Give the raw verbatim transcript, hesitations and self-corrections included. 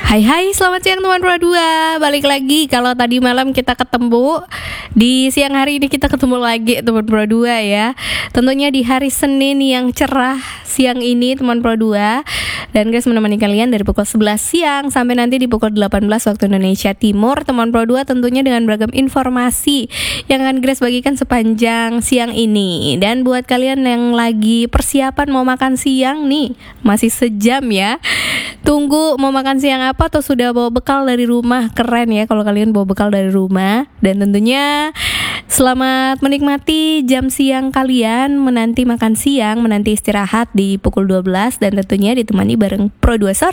Hai hai, selamat siang teman Pro dua. Balik lagi, kalau tadi malam kita ketemu, di siang hari ini kita ketemu lagi teman Pro dua ya. Tentunya di hari Senin yang cerah siang ini teman Pro dua. Dan Grace menemani kalian dari pukul sebelas siang sampai nanti di pukul delapan belas waktu Indonesia Timur. Teman Pro dua tentunya dengan beragam informasi yang akan Grace bagikan sepanjang siang ini. Dan buat kalian yang lagi persiapan mau makan siang nih, masih sejam ya. Tunggu mau makan siang apa atau sudah bawa bekal dari rumah? Keren ya kalau kalian bawa bekal dari rumah. Dan tentunya selamat menikmati jam siang kalian, menanti makan siang, menanti istirahat di pukul dua belas. Dan tentunya ditemani bareng Pro dua Sore.